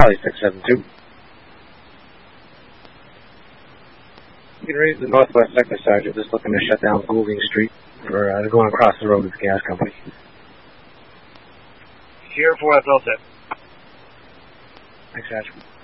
Charlie 672. You can raise the Northwest Sector Sergeant just looking to shut down Goulding Street for going across the road with the gas company. Here for what I built it. Thanks, Sergeant.